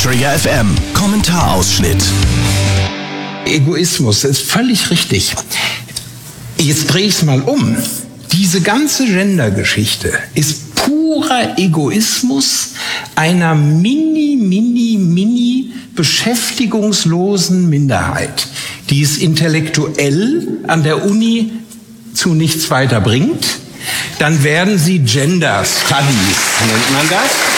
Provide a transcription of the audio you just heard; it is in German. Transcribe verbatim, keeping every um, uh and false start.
Trigger F M, Kommentarausschnitt. Egoismus, das ist völlig richtig. Jetzt drehe ich es mal um. Diese ganze Gender-Geschichte ist purer Egoismus einer mini, mini, mini beschäftigungslosen Minderheit, die es intellektuell an der Uni zu nichts weiter bringt. Dann werden sie Gender Studies, nennt man das.